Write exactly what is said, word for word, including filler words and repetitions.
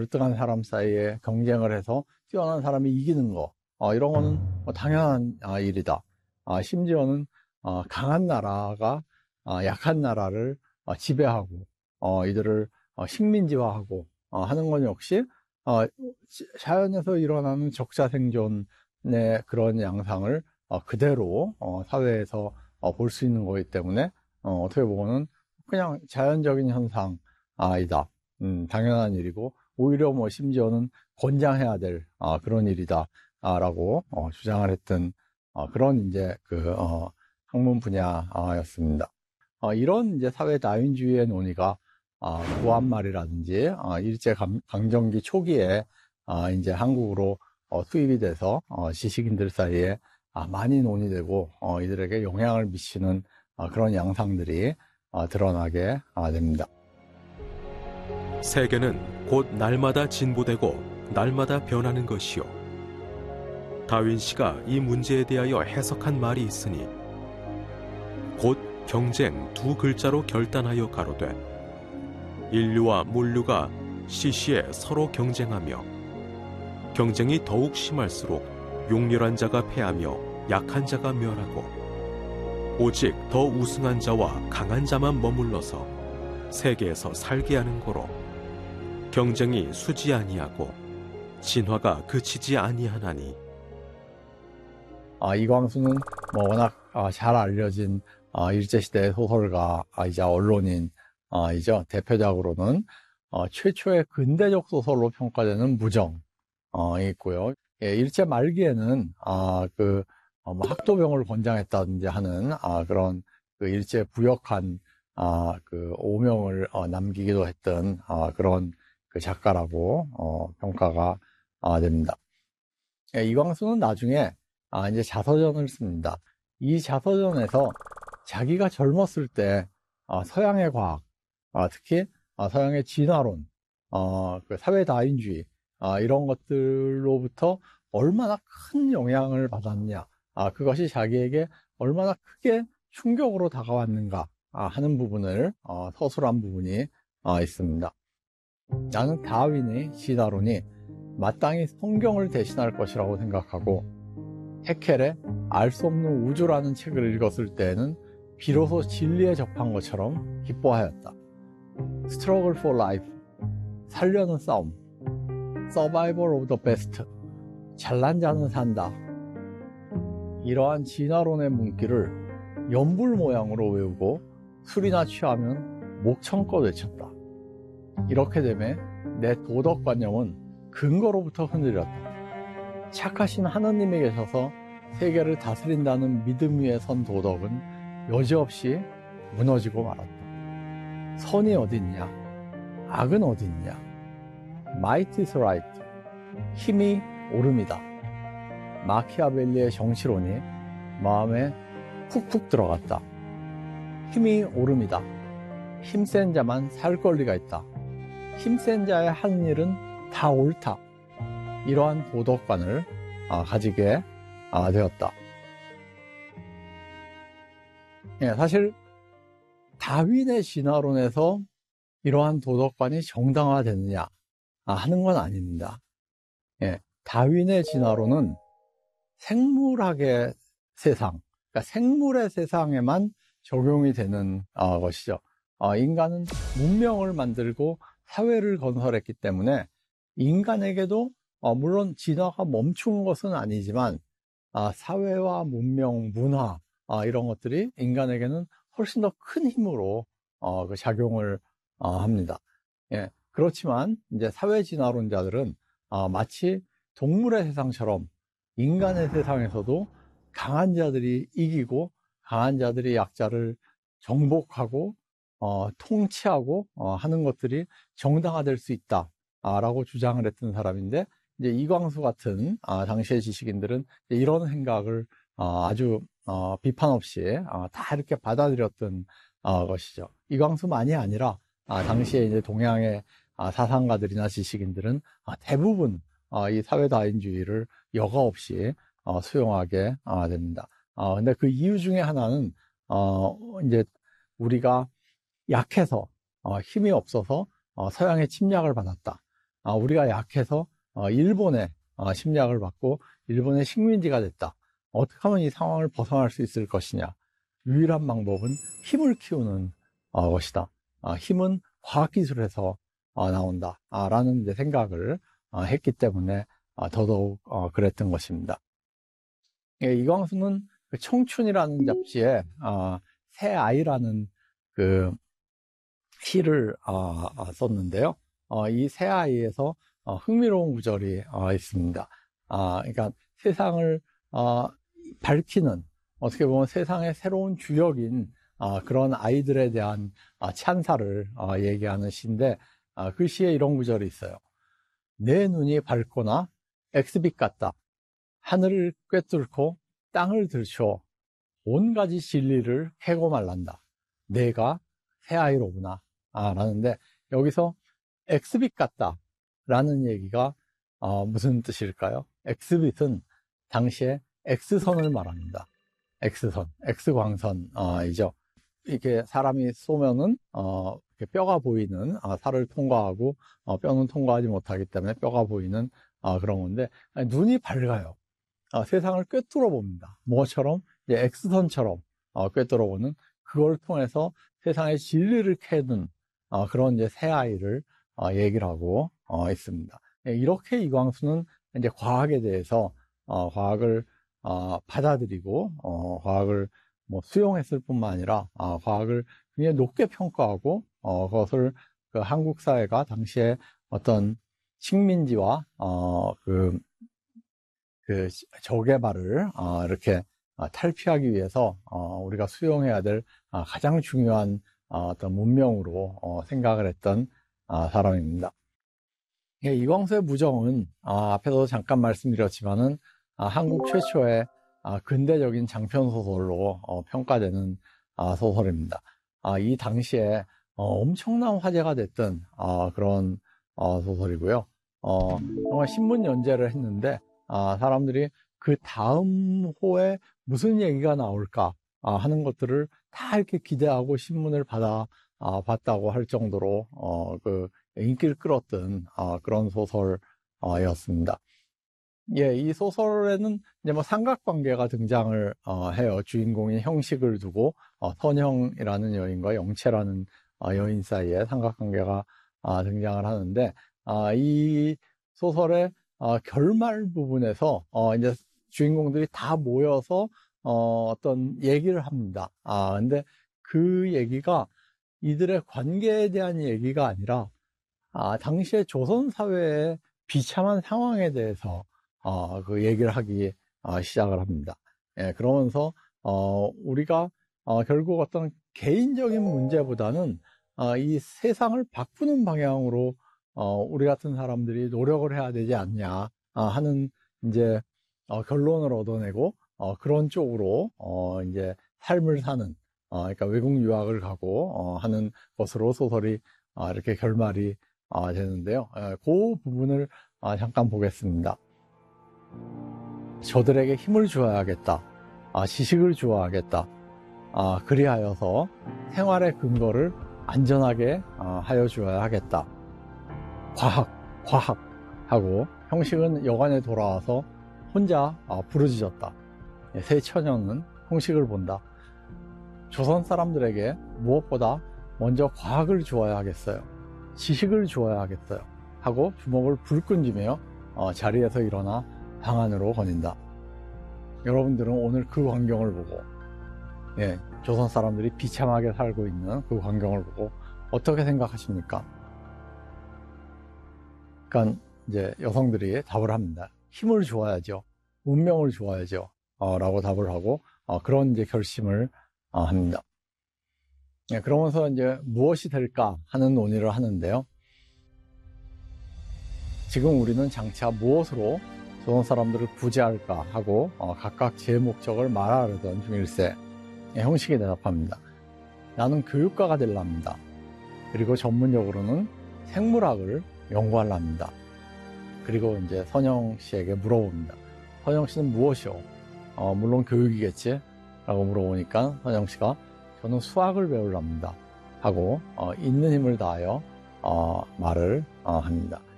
열등한 사람 사이에 경쟁을 해서 뛰어난 사람이 이기는 거, 어, 이런 거는 뭐 당연한 아, 일이다. 아, 심지어는 어, 강한 나라가 어, 약한 나라를 어, 지배하고 어, 이들을 어, 식민지화하고 어, 하는 건 역시 어, 자연에서 일어나는 적자생존의 그런 양상을 어, 그대로 어, 사회에서 어, 볼 수 있는 거기 때문에 어, 어떻게 보면은 그냥 자연적인 현상이다. 음, 당연한 일이고 오히려 뭐 심지어는 권장해야 될 아, 그런 일이다. 아, 라고 어, 주장을 했던 어, 그런 이제 그 어, 학문 분야였습니다. 어, 이런 이제 사회 다윈주의의 논의가 어, 구한말이라든지 어, 일제 강, 강점기 초기에 어, 이제 한국으로 어, 수입이 돼서 어, 지식인들 사이에 아, 많이 논의되고 어, 이들에게 영향을 미치는 어, 그런 양상들이 어, 드러나게 어, 됩니다. 세계는 곧 날마다 진보되고 날마다 변하는 것이요. 다윈 씨가 이 문제에 대하여 해석한 말이 있으니 곧 경쟁 두 글자로 결단하여 가로되 인류와 물류가 시시에 서로 경쟁하며 경쟁이 더욱 심할수록 용렬한 자가 패하며 약한 자가 멸하고 오직 더 우승한 자와 강한 자만 머물러서 세계에서 살게 하는 고로 경쟁이 수지 아니하고 진화가 그치지 아니하나니. 아, 이광수는 뭐 워낙 아, 잘 알려진 아, 일제시대 소설가이자 언론인이죠. 대표작으로는 어, 최초의 근대적 소설로 평가되는 무정이 있고요. 예, 일제 말기에는 아, 그 어, 뭐 학도병을 권장했다든지 하는 아, 그런 그 일제 부역한 아, 그 오명을 어, 남기기도 했던 아, 그런 그 작가라고 어, 평가가 아, 됩니다. 예, 이광수는 나중에 아, 이제 자서전을 씁니다. 이 자서전에서 자기가 젊었을 때 아, 서양의 과학, 아, 특히 아, 서양의 진화론, 어, 그 사회 다윈주의 아, 이런 것들로부터 얼마나 큰 영향을 받았냐, 아, 그것이 자기에게 얼마나 크게 충격으로 다가왔는가 아, 하는 부분을 어, 서술한 부분이 어, 있습니다. 나는 다윈의 진화론이 마땅히 성경을 대신할 것이라고 생각하고 해켈의 알 수 없는 우주라는 책을 읽었을 때에는 비로소 진리에 접한 것처럼 기뻐하였다. Struggle for life, 살려는 싸움, Survival of the best, 잘난 자는 산다. 이러한 진화론의 문기를 연불 모양으로 외우고 술이나 취하면 목청껏 외쳤다. 이렇게 되매 내 도덕관념은 근거로부터 흔들렸다. 착하신 하느님에 계셔서 세계를 다스린다는 믿음 위에 선 도덕은 여지없이 무너지고 말았다. 선이 어딨냐? 악은 어딨냐? Might is right. 힘이 옳음이다. 마키아벨리의 정치론이 마음에 푹푹 들어갔다. 힘이 옳음이다. 힘센 자만 살 권리가 있다. 힘센 자의 하는 일은 다 옳다. 이러한 도덕관을 가지게 되었다. 예, 사실 다윈의 진화론에서 이러한 도덕관이 정당화되느냐 하는 건 아닙니다. 예, 다윈의 진화론은 생물학의 세상, 그러니까 생물의 세상에만 적용이 되는 것이죠. 인간은 문명을 만들고 사회를 건설했기 때문에 인간에게도 물론 진화가 멈춘 것은 아니지만 사회와 문명, 문화 이런 것들이 인간에게는 훨씬 더 큰 힘으로 작용을 합니다. 예, 그렇지만 이제 사회 진화론자들은 마치 동물의 세상처럼 인간의 세상에서도 강한 자들이 이기고 강한 자들이 약자를 정복하고 어, 통치하고 어, 하는 것들이 정당화될 수 있다라고 주장을 했던 사람인데 이제 이광수 같은 아, 당시의 지식인들은 이런 생각을 어, 아주 어, 비판 없이 어, 다 이렇게 받아들였던 어, 것이죠. 이광수만이 아니라 아, 당시에 이제 동양의 아, 사상가들이나 지식인들은 아, 대부분 어, 이 사회다윈주의를 여과 없이 어, 수용하게 어, 됩니다. 어, 근데 그 이유 중에 하나는 어, 이제 우리가 약해서 어, 힘이 없어서 어, 서양의 침략을 받았다. 아, 우리가 약해서 어, 일본의 어, 침략을 받고 일본의 식민지가 됐다. 어떻게 하면 이 상황을 벗어날 수 있을 것이냐. 유일한 방법은 힘을 키우는 어, 것이다. 아, 힘은 과학기술에서 어, 나온다. 아, 라는 이제 생각을 어, 했기 때문에 어, 더더욱 어, 그랬던 것입니다. 예, 이광수는 그 청춘이라는 잡지에 어, 새 아이라는 그 시를 어, 어, 썼는데요. 어, 이 새 아이에서 어, 흥미로운 구절이 어, 있습니다. 아, 그러니까 세상을 어, 밝히는, 어떻게 보면 세상의 새로운 주역인 어, 그런 아이들에 대한 어, 찬사를 어, 얘기하는 시인데, 어, 그 시에 이런 구절이 있어요. 내 눈이 밝거나 엑스빛 같다. 하늘을 꿰뚫고 땅을 들추어 온 가지 진리를 캐고 말란다. 내가 새 아이로구나. 아, 라는데, 여기서 엑스빛 같다 라는 얘기가 어, 무슨 뜻일까요? 엑스빛은 당시에 X선을 말합니다. X선, X광선이죠. 이렇게 사람이 쏘면은 어, 이렇게 뼈가 보이는 어, 살을 통과하고 어, 뼈는 통과하지 못하기 때문에 뼈가 보이는 어, 그런 건데, 아니, 눈이 밝아요. 어, 세상을 꿰뚫어 봅니다. 뭐처럼? 이제 X선처럼 어, 꿰뚫어 보는, 그걸 통해서 세상의 진리를 캐는 어, 그런 이제 새 아이를 어, 얘기를 하고 어, 있습니다. 예, 이렇게 이광수는 이제 과학에 대해서 어, 과학을 어, 받아들이고 어, 과학을 뭐 수용했을 뿐만 아니라 어, 과학을 굉장히 높게 평가하고 어, 그것을 그 한국 사회가 당시에 어떤 식민지와 어, 그, 그 저개발을 어, 이렇게 어, 탈피하기 위해서 어, 우리가 수용해야 될 어, 가장 중요한 어, 어떤 문명으로 어, 생각을 했던 어, 사람입니다. 예, 이광수의 무정은 아, 앞에서도 잠깐 말씀드렸지만은 아, 한국 최초의 아, 근대적인 장편 소설로 어, 평가되는 아, 소설입니다. 아, 이 당시에 어, 엄청난 화제가 됐던 아, 그런 어, 소설이고요. 어, 정말 신문 연재를 했는데 아, 사람들이 그 다음 호에 무슨 얘기가 나올까 아, 하는 것들을 다 이렇게 기대하고 신문을 받아 아, 봤다고 할 정도로 어, 그 인기를 끌었던 어, 그런 소설이었습니다. 예, 이 소설에는 이제 뭐 삼각관계가 등장을 어, 해요. 주인공인 형식을 두고 어, 선형이라는 여인과 영채라는 어, 여인 사이에 삼각관계가 어, 등장을 하는데, 아, 이 소설의 어, 결말 부분에서 어, 이제 주인공들이 다 모여서 어, 어떤 얘기를 합니다. 아, 근데 그 얘기가 이들의 관계에 대한 얘기가 아니라 아, 당시의 조선 사회의 비참한 상황에 대해서 어, 그 얘기를 하기 어, 시작을 합니다. 예, 그러면서 어, 우리가 어, 결국 어떤 개인적인 문제보다는 어, 이 세상을 바꾸는 방향으로 어, 우리 같은 사람들이 노력을 해야 되지 않냐 아, 하는 이제 어, 결론을 얻어내고 어, 그런 쪽으로 어, 이제 삶을 사는 어, 그러니까 외국 유학을 가고 어, 하는 것으로 소설이 어, 이렇게 결말이 어, 되는데요. 예, 그 부분을 어, 잠깐 보겠습니다. 저들에게 힘을 주어야겠다. 아, 지식을 주어야겠다. 아, 그리하여서 생활의 근거를 안전하게 어, 하여 주어야 하겠다. 과학, 과학 하고 형식은 여관에 돌아와서 혼자 어, 부르짖었다. 예, 새 처녀는 형식을 본다. 조선 사람들에게 무엇보다 먼저 과학을 주어야 하겠어요. 지식을 주어야 하겠어요. 하고 주먹을 불끈쥐며 어, 자리에서 일어나 방 안으로 거닌다. 여러분들은 오늘 그 광경을 보고, 예, 조선 사람들이 비참하게 살고 있는 그 광경을 보고 어떻게 생각하십니까? 그러니까 이제 여성들이 답을 합니다. 힘을 주어야죠. 운명을 주어야죠. 어, 라고 답을 하고 어, 그런 이제 결심을 어, 합니다. 예, 그러면서 이제 무엇이 될까 하는 논의를 하는데요. 지금 우리는 장차 무엇으로 조선 사람들을 구제할까 하고 어, 각각 제 목적을 말하려던 중일세. 예, 형식이 대답합니다. 나는 교육가가 되려합니다. 그리고 전문적으로는 생물학을 연구하려합니다. 그리고 이제 선영 씨에게 물어봅니다. 선영 씨는 무엇이요? 어, 물론 교육이겠지? 라고 물어보니까 선영 씨가 저는 수학을 배우려합니다. 하고 어, 있는 힘을 다하여 어, 말을 어, 합니다.